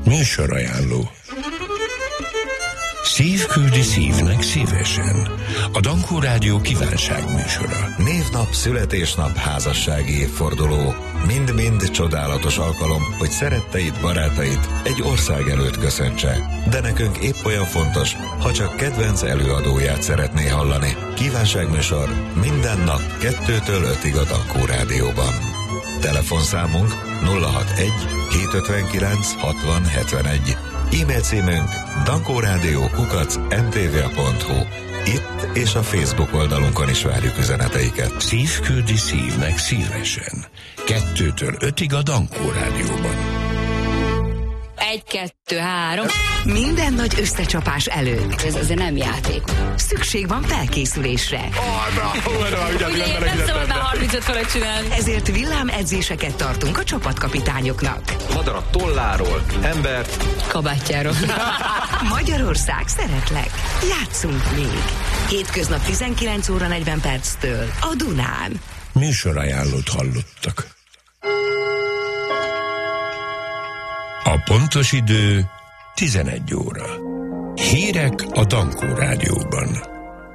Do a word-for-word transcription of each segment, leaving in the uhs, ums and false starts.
Műsorajánló. Szív küldi szívnek szívesen. A Dankó Rádió kívánságműsora. Névnap, születésnap, házassági évforduló. Mind-mind csodálatos alkalom, hogy szeretteid, barátait egy ország előtt köszöntse. De nekünk épp olyan fontos, ha csak kedvenc előadóját szeretné hallani. Kívánságműsor minden nap kettőtől ötig a Dankó Rádióban. Telefonszámunk nulla hatvanegy hétszázötvenkilenc hatvan hetvenegy. E-mail címünk dankórádió kukac em té vé pont hu. Itt és a Facebook oldalunkon is várjuk üzeneteiket. Szív küldi szívnek szívesen. Kettőtől ötig a Dankó Rádióban. Egy, kettő, három. Minden nagy összecsapás előtt. Ez azért nem játék. Szükség van felkészülésre. Ugye nem szabad már harmincöt fölött csinálni. Ezért villámedzéseket tartunk a csapatkapitányoknak. Madarat tolláról, embert kabátjáról. Magyarország, szeretlek. Játszunk még. Hétköznap tizenkilenc óra negyven perctől a Dunán. Műsorajánlót hallottak. A pontos idő tizenegy óra. Hírek a Dankó Rádióban.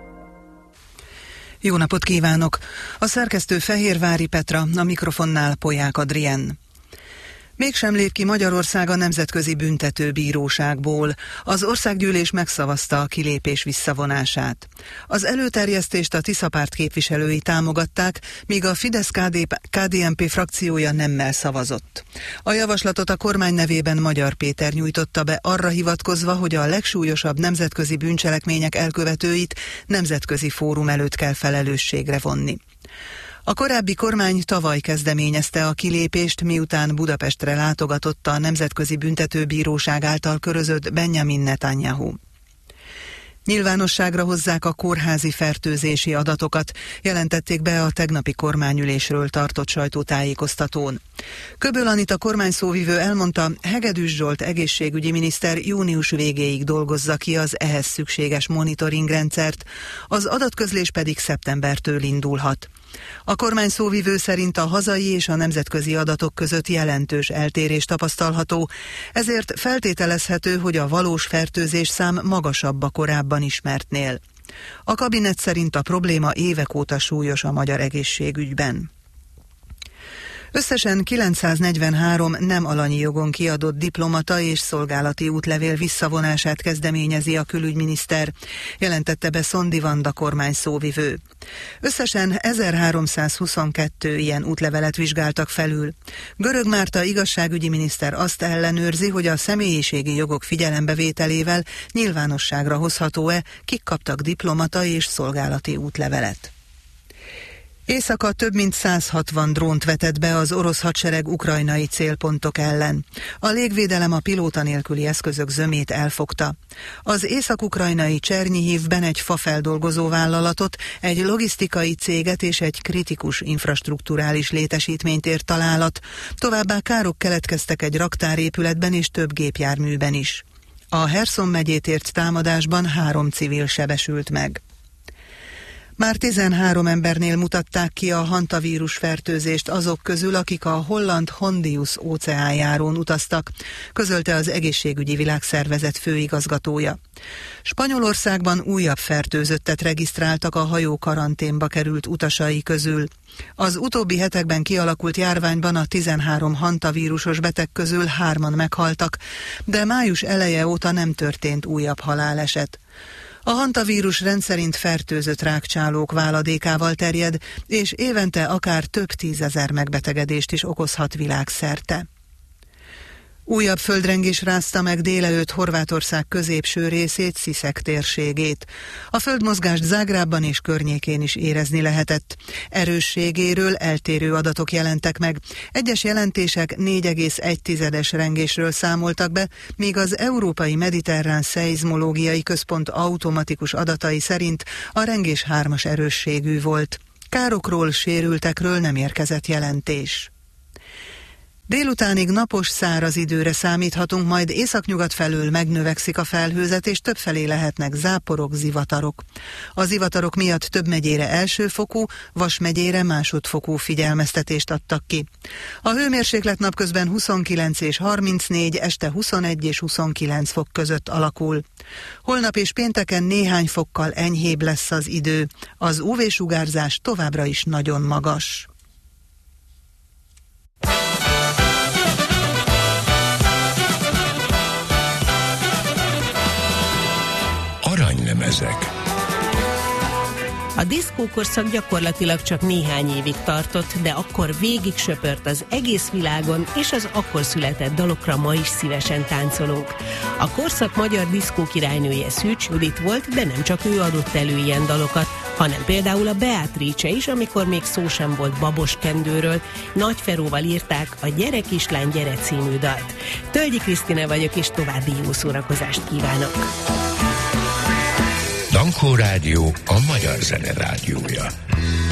Jó napot kívánok! A szerkesztő Fehérvári Petra, a mikrofonnál Polyák Adrien. Mégsem lép ki Magyarország a Nemzetközi Büntetőbíróságból. Az országgyűlés megszavazta a kilépés visszavonását. Az előterjesztést a Tiszapárt képviselői támogatták, míg a Fidesz-ká dé en pé frakciója nemmel szavazott. A javaslatot a kormány nevében Magyar Péter nyújtotta be, arra hivatkozva, hogy a legsúlyosabb nemzetközi bűncselekmények elkövetőit nemzetközi fórum előtt kell felelősségre vonni. A korábbi kormány tavaly kezdeményezte a kilépést, miután Budapestre látogatott a Nemzetközi Büntetőbíróság által körözött Benjamin Netanyahu. Nyilvánosságra hozzák a kórházi fertőzési adatokat, jelentették be a tegnapi kormányülésről tartott sajtótájékoztatón. Köböl Anita kormányszóvivő elmondta, Hegedűs Zsolt egészségügyi miniszter június végéig dolgozza ki az ehhez szükséges monitoringrendszert, az adatközlés pedig szeptembertől indulhat. A kormány szóvivő szerint a hazai és a nemzetközi adatok között jelentős eltérés tapasztalható, ezért feltételezhető, hogy a valós fertőzés szám magasabb a korábban ismertnél. A kabinet szerint a probléma évek óta súlyos a magyar egészségügyben. Összesen kilencszáznegyvenhárom nem alanyi jogon kiadott diplomata és szolgálati útlevél visszavonását kezdeményezi a külügyminiszter, jelentette be Szondi Vanda kormány szóvivő. Összesen ezerháromszázhuszonkettő ilyen útlevelet vizsgáltak felül. Görög Márta igazságügyi miniszter azt ellenőrzi, hogy a személyiségi jogok figyelembevételével nyilvánosságra hozható-e, kik kaptak diplomata és szolgálati útlevelet. Éjszaka több mint száz hatvan drónt vetett be az orosz hadsereg ukrajnai célpontok ellen. A légvédelem a pilóta nélküli eszközök zömét elfogta. Az észak-ukrajnai Csernyihivben egy fafeldolgozó vállalatot, egy logisztikai céget és egy kritikus infrastrukturális létesítményt ért találat, továbbá károk keletkeztek egy raktárépületben és több gépjárműben is. A Herszon megyét ért támadásban három civil sebesült meg. Már tizenhárom embernél mutatták ki a hantavírus fertőzést azok közül, akik a holland Hondius óceánjárón utaztak, közölte az Egészségügyi Világszervezet főigazgatója. Spanyolországban újabb fertőzöttet regisztráltak a hajó karanténba került utasai közül. Az utóbbi hetekben kialakult járványban a tizenhárom hantavírusos beteg közül hárman meghaltak, de május eleje óta nem történt újabb haláleset. A hantavírus rendszerint fertőzött rákcsálók váladékával terjed, és évente akár több tízezer megbetegedést is okozhat világszerte. Újabb földrengés rázta meg délelőtt Horvátország középső részét, Sziszek térségét. A földmozgást Zágrábban és környékén is érezni lehetett. Erősségéről eltérő adatok jelentek meg. Egyes jelentések négy egész egy tizedes rengésről számoltak be, míg az Európai Mediterrán Szeizmológiai Központ automatikus adatai szerint a rengés hármas erősségű volt. Károkról, sérültekről nem érkezett jelentés. Délutánig napos, száraz időre számíthatunk, majd északnyugat felől megnövekszik a felhőzet, és többfelé lehetnek záporok, zivatarok. A zivatarok miatt több megyére elsőfokú, Vas megyére másodfokú figyelmeztetést adtak ki. A hőmérséklet napközben huszonkilenc és harmincnégy, este huszonegy és huszonkilenc fok között alakul. Holnap és pénteken néhány fokkal enyhébb lesz az idő. Az ú vé-sugárzás továbbra is nagyon magas. Aranylemezek. A diszkókorszak gyakorlatilag csak néhány évig tartott, de akkor végig söpört az egész világon, és az akkor született dalokra ma is szívesen táncolunk. A korszak magyar diszkó királynője Szűcs Judit volt, de nem csak ő adott elő ilyen dalokat, hanem például a Beatrice is, amikor még szó sem volt Babos Kendőről. Nagy Feróval írták a Gyere kislány, gyere című dalt. Tölgyi Krisztina vagyok, és további jó szórakozást kívánok! Dankó Rádió, a magyar zene rádiója.